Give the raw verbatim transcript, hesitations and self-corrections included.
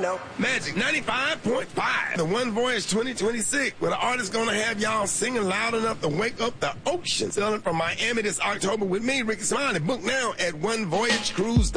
know. Magic ninety-five point five. The One Voyage twenty twenty-six, where the artist gonna have y'all singing loud enough to wake up the ocean. Sailing from Miami this October with me, Ricky Smiley. Book now at one voyage cruise dot com.